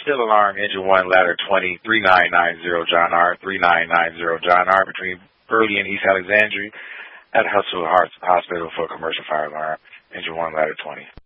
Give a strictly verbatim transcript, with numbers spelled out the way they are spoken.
Still alarm, engine one, ladder twenty, three nine nine zero John R, three nine nine zero John R, between Burley and East Alexandria at Hustle Heart Hospital for a commercial fire alarm, engine one, ladder twenty.